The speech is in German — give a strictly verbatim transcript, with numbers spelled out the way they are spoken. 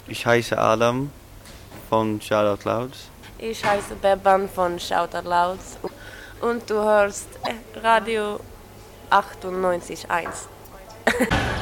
Ich heiße Adam von Shoutout Louds. Ich heiße Beban von Shoutout Louds und du hörst Radio achtundneunzig Komma eins.